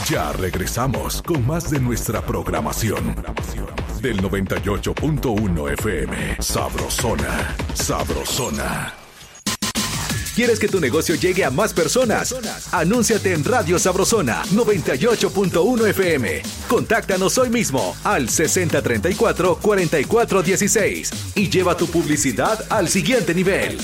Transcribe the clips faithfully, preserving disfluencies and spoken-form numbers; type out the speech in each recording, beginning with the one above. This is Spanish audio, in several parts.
Ya regresamos con más de nuestra programación. Del noventa y ocho punto uno F M. Sabrosona. Sabrosona. ¿Quieres que tu negocio llegue a más personas? Anúnciate en Radio Sabrosona noventa y ocho punto uno F M. Contáctanos hoy mismo al sesenta treinta y cuatro cuarenta y cuatro dieciséis y lleva tu publicidad al siguiente nivel.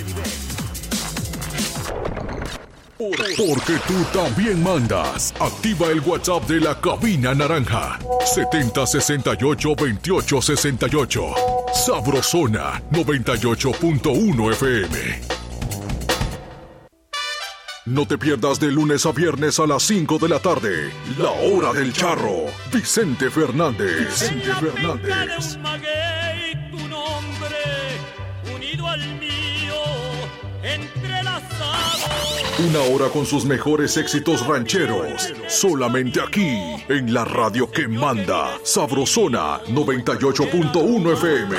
Porque tú también mandas. Activa el WhatsApp de la Cabina Naranja. setenta sesenta y ocho veintiocho sesenta y ocho. Sabrosona noventa y ocho punto uno F M. No te pierdas de lunes a viernes a las cinco de la tarde. La Hora del Charro. Vicente Fernández. Vicente Fernández. Tu nombre unido al mío, entrelazado. Una hora con sus mejores éxitos rancheros. Solamente aquí, en la radio que manda. Sabrosona noventa y ocho punto uno F M.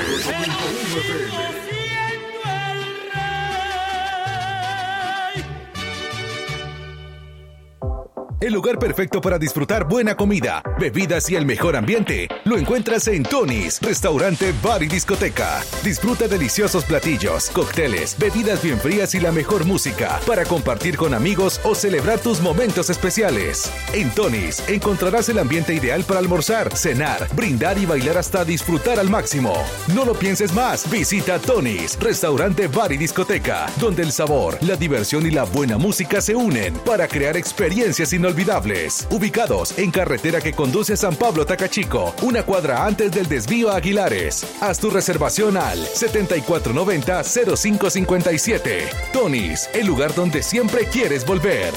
El lugar perfecto para disfrutar buena comida, bebidas y el mejor ambiente lo encuentras en Tony's, restaurante, bar y discoteca. Disfruta deliciosos platillos, cócteles, bebidas bien frías y la mejor música para compartir con amigos o celebrar tus momentos especiales. En Tony's encontrarás el ambiente ideal para almorzar, cenar, brindar y bailar hasta disfrutar al máximo. No lo pienses más, visita Tony's, restaurante, bar y discoteca, donde el sabor, la diversión y la buena música se unen para crear experiencias inolvidables. Ubicados en carretera que conduce a San Pablo Tacachico, una cuadra antes del desvío a Aguilares. Haz tu reservación al setenta y cuatro noventa cero cinco cincuenta y siete. Tony's, el lugar donde siempre quieres volver.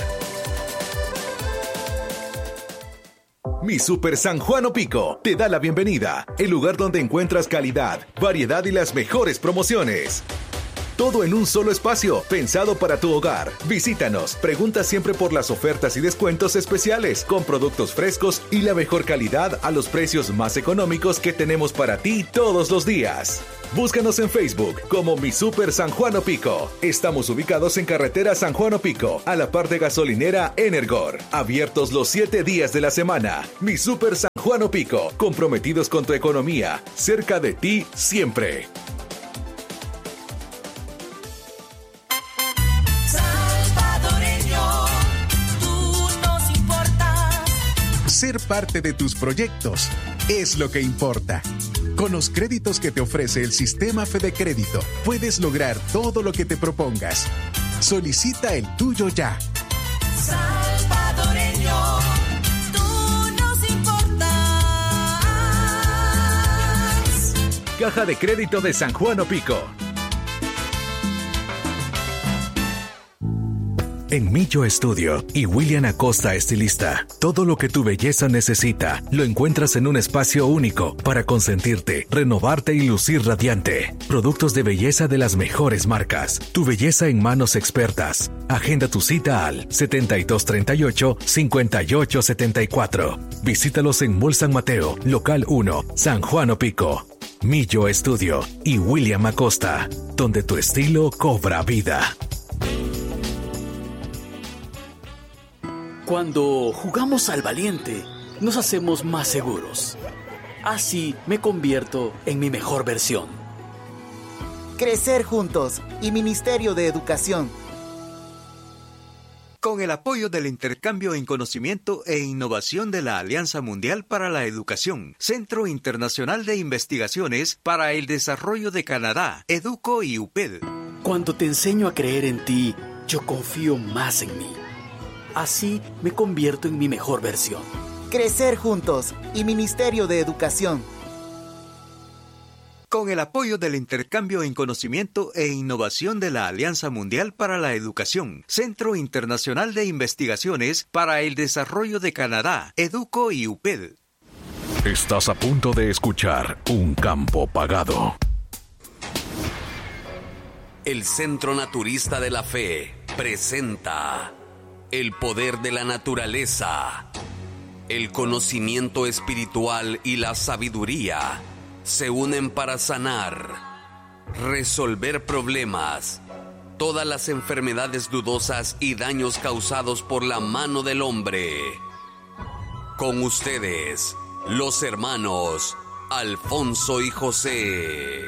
Mi Super San Juan Opico te da la bienvenida, el lugar donde encuentras calidad, variedad y las mejores promociones. Todo en un solo espacio, pensado para tu hogar. Visítanos, pregunta siempre por las ofertas y descuentos especiales, con productos frescos y la mejor calidad a los precios más económicos que tenemos para ti todos los días. Búscanos en Facebook como Mi Super San Juan Opico. Estamos ubicados en carretera San Juan Opico, a la par de gasolinera Energor. Abiertos los siete días de la semana. Mi Super San Juan Opico, comprometidos con tu economía, cerca de ti siempre. Ser parte de tus proyectos es lo que importa. Con los créditos que te ofrece el sistema Fede Crédito, puedes lograr todo lo que te propongas. Solicita el tuyo ya. Salvadoreño, tú nos importas. Caja de Crédito de San Juan Opico. En Millo Estudio y William Acosta Estilista, todo lo que tu belleza necesita lo encuentras en un espacio único para consentirte, renovarte y lucir radiante. Productos de belleza de las mejores marcas. Tu belleza en manos expertas. Agenda tu cita al setenta y dos treinta y ocho cincuenta y ocho setenta y cuatro. Visítalos en Mall San Mateo, Local uno, San Juan Opico. Millo Estudio y William Acosta, donde tu estilo cobra vida. Cuando jugamos al valiente, nos hacemos más seguros. Así me convierto en mi mejor versión. Crecer juntos y Ministerio de Educación. Con el apoyo del intercambio en conocimiento e innovación de la Alianza Mundial para la Educación, Centro Internacional de Investigaciones para el Desarrollo de Canadá, Educo y U P E D. Cuando te enseño a creer en ti, yo confío más en mí. Así me convierto en mi mejor versión. Crecer juntos y Ministerio de Educación. Con el apoyo del intercambio en conocimiento e innovación de la Alianza Mundial para la Educación, Centro Internacional de Investigaciones para el Desarrollo de Canadá, Educo y U P E D. Estás a punto de escuchar Un Campo Pagado. El Centro Naturista de la Fe presenta el poder de la naturaleza. El conocimiento espiritual y la sabiduría se unen para sanar, resolver problemas, todas las enfermedades dudosas y daños causados por la mano del hombre. Con ustedes, los hermanos Alfonso y José.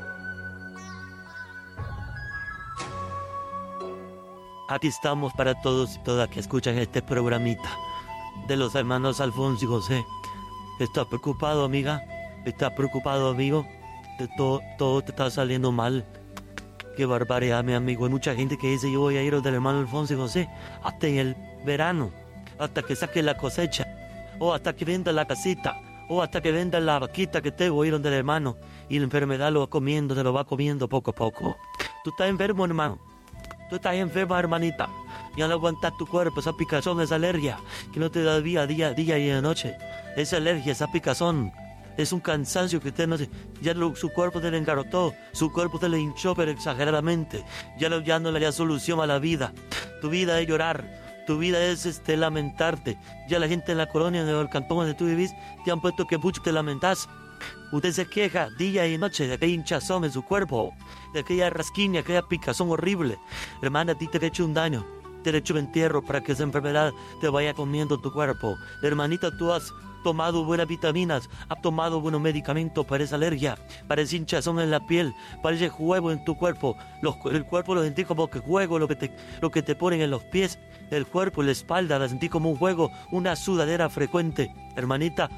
Aquí estamos para todos y todas que escuchan este programita de los hermanos Alfonso y José. ¿Estás preocupado, amiga? ¿Estás preocupado, amigo? De todo, todo te está saliendo mal. Qué barbaridad, mi amigo. Hay mucha gente que dice, yo voy a ir del hermano Alfonso y José hasta en el verano, hasta que saque la cosecha, o hasta que venda la casita, o hasta que venda la vaquita que tengo, ir del hermano. Y la enfermedad lo va comiendo, se lo va comiendo poco a poco. Tú estás enfermo, hermano. Tú estás enferma, hermanita. Ya no aguantas tu cuerpo, esa picazón, esa alergia que no te da día, día, día y de noche. Esa alergia, esa picazón, es un cansancio que usted no se... Ya lo, su cuerpo te le engarrotó, su cuerpo te le hinchó, pero exageradamente. Ya, lo, ya no le da solución a la vida. Tu vida es llorar, tu vida es este, lamentarte. Ya la gente en la colonia, en el cantón donde tú vivís, te han puesto que mucho te lamentás. Usted se queja día y noche de aquella hinchazón en su cuerpo, de aquella rasquiña, aquella picazón horrible. Hermana, a ti te he hecho un daño, te he hecho un entierro para que esa enfermedad te vaya comiendo tu cuerpo. Hermanita, tú has tomado buenas vitaminas, has tomado buenos medicamentos para esa alergia, para ese hinchazón en la piel, para ese juego en tu cuerpo. Los, el cuerpo lo sentí como que juego, lo que, te, lo que te ponen en los pies, el cuerpo, la espalda, la sentí como un juego, una sudadera frecuente. Hermanita,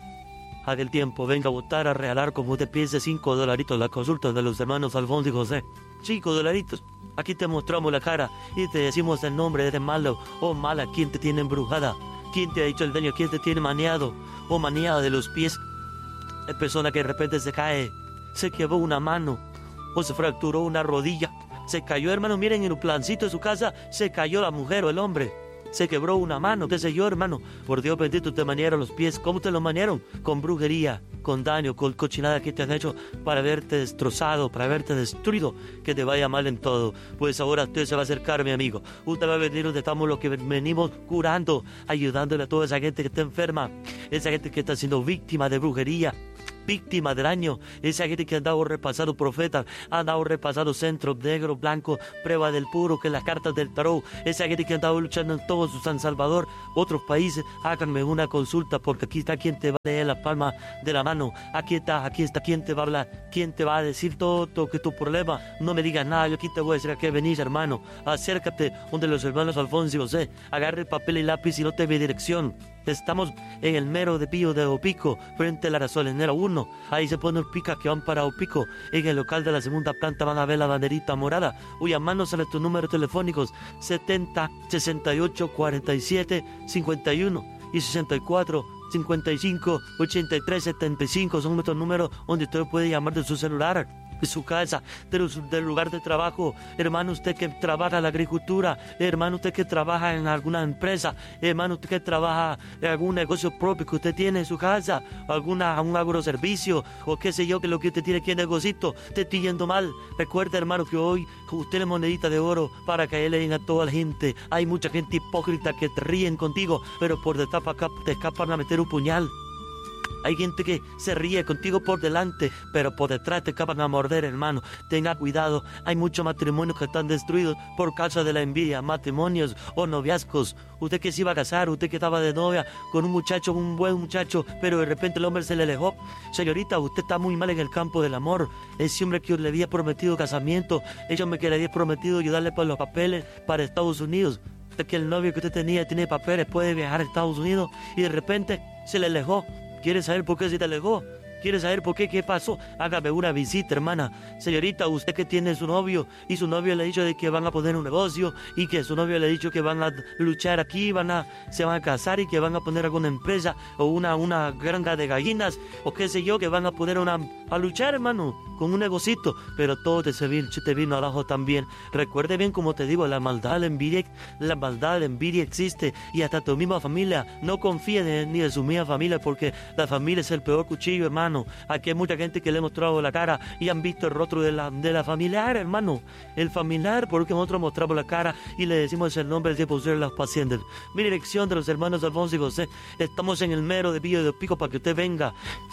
aquel tiempo, venga a votar, a regalar como usted piense, cinco dolaritos la consulta de los hermanos Alfonso y José. Cinco dolaritos. Aquí te mostramos la cara y te decimos el nombre de malo o mala, quién te tiene embrujada, quién te ha hecho el daño, quién te tiene maniado o maniada de los pies. Hay persona que de repente se cae, se quebró una mano o se fracturó una rodilla, se cayó, hermano, miren en un plancito de su casa, se cayó la mujer o el hombre. Se quebró una mano, qué sé yo, hermano. Por Dios bendito, te manearon los pies. ¿Cómo te los manearon? Con brujería, con daño, con cochinada que te han hecho para verte destrozado, para verte destruido, que te vaya mal en todo. Pues ahora usted se va a acercar, mi amigo. Usted va a venir donde estamos los que venimos curando, ayudándole a toda esa gente que está enferma, esa gente que está siendo víctima de brujería, víctima del daño, esa gente que ha andado repasando profetas, ha andado repasando centro, negro, blanco, prueba del puro, que las cartas del tarot, esa gente que ha andado luchando en todo su San Salvador, otros países, háganme una consulta, porque aquí está quien te va a leer la palma de la mano, aquí está, aquí está quien te va a hablar, quien te va a decir todo, todo que tu problema, no me digas nada, yo aquí te voy a decir a qué venís, hermano, acércate donde los hermanos Alfonso y José, agarre papel y lápiz y no te ve dirección. Estamos en el mero de Pío de Opico, frente a la gasolinera uno. Ahí se ponen los picas que van para Opico. En el local de la segunda planta van a ver la banderita morada. O llamarnos a nuestros números telefónicos setenta, sesenta y ocho, cuarenta y siete, cincuenta y uno y sesenta y cuatro, cincuenta y cinco, ochenta y tres, setenta y cinco. Son nuestros números donde usted puede llamar de su celular, de su casa, de su, del lugar de trabajo. Hermano, usted que trabaja en la agricultura, hermano, usted que trabaja en alguna empresa, hermano, usted que trabaja en algún negocio propio que usted tiene en su casa, alguna, un agroservicio, o qué sé yo, que lo que usted tiene aquí en negocito, te estoy yendo mal. Recuerda, hermano, que hoy usted es monedita de oro para que le den a toda la gente. Hay mucha gente hipócrita que te ríen contigo, pero por detrás para acá te escapan a meter un puñal. Hay gente que se ríe contigo por delante, pero por detrás te acaban a morder, hermano. Tenga cuidado, hay muchos matrimonios que están destruidos por causa de la envidia, matrimonios o noviazgos. Usted que se iba a casar, usted que estaba de novia con un muchacho, un buen muchacho, pero de repente el hombre se le alejó. Señorita, usted está muy mal en el campo del amor. Ese hombre que le había prometido casamiento, ese hombre que le había prometido ayudarle por los papeles para Estados Unidos. Usted que el novio que usted tenía tiene papeles, puede viajar a Estados Unidos y de repente se le alejó. ¿Quiere saber por qué se te alejó? ¿Quiere saber por qué? ¿Qué pasó? Hágame una visita, hermana. Señorita, usted que tiene su novio y su novio le ha dicho de que van a poner un negocio y que su novio le ha dicho que van a luchar aquí, van a, se van a casar y que van a poner alguna empresa o una, una granja de gallinas o qué sé yo, que van a poner una, a luchar, hermano, con un negocito, pero todo te, se vino, te vino abajo también. Recuerde bien, como te digo, la maldad, la envidia, la maldad, la envidia existe y hasta tu misma familia. No confíe de, ni de su misma familia, porque la familia es el peor cuchillo, hermano. Aquí hay mucha gente que le he mostrado la cara y han visto el rostro de la, de la familiar, hermano. El familiar, porque nosotros mostramos la cara y le decimos el nombre de por ser los pacientes. Mi dirección de los hermanos Alfonso y José. Estamos en el mero de Pío de Opico para que usted venga.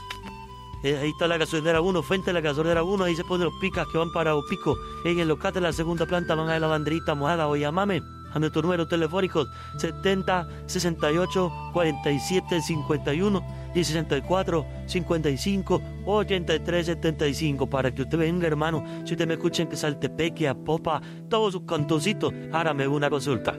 Eh, ahí está la gasolinera uno, frente a la gasolinera uno, ahí se ponen los picas que van para Opico. En el local de la segunda planta van a ver la banderita mojada o llamame a nuestros números telefónicos setenta, sesenta y ocho, cuarenta y siete, cincuenta y uno y sesenta y cuatro, cincuenta y cinco, ochenta y tres, setenta y cinco, para que usted venga, hermano. Si usted me escucha en que Saltepeque, Apopa, todos sus cantoncitos, hágame una consulta.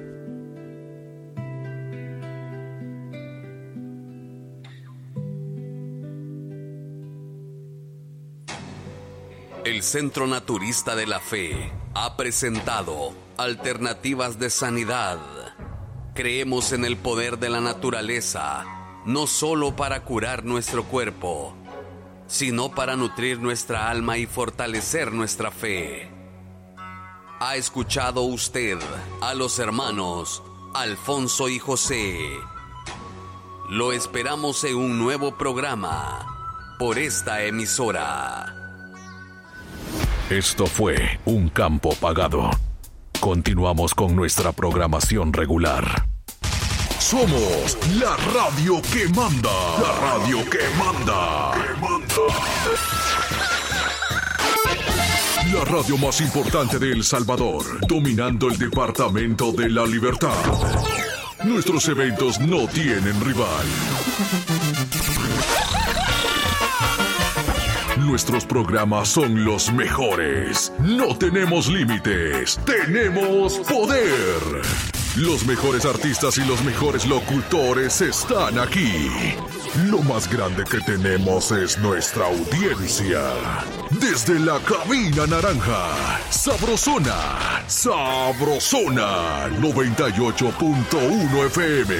El Centro Naturista de la Fe ha presentado Alternativas de Sanidad. Creemos en el poder de la naturaleza, no solo para curar nuestro cuerpo, sino para nutrir nuestra alma y fortalecer nuestra fe. ¿Ha escuchado usted a los hermanos Alfonso y José? Lo esperamos en un nuevo programa por esta emisora. Esto fue Un Campo Pagado. Continuamos con nuestra programación regular. Somos la radio que manda. La radio que manda. Que manda. La radio más importante de El Salvador, dominando el departamento de La Libertad. Nuestros eventos no tienen rival. Nuestros programas son los mejores. No tenemos límites. Tenemos poder. Los mejores artistas y los mejores locutores están aquí. Lo más grande que tenemos es nuestra audiencia. Desde la cabina naranja, Sabrosona, Sabrosona, noventa y ocho punto uno F M.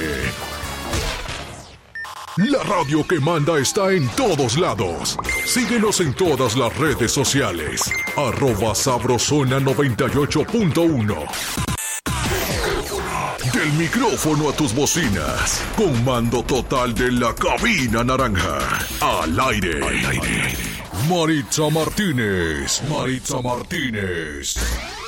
La radio que manda está en todos lados. Síguenos en todas las redes sociales. Arroba Sabrosona noventa y ocho punto uno. Del micrófono a tus bocinas. Con mando total de la cabina naranja. Al aire. Al aire. Maritza Martínez. Maritza Martínez.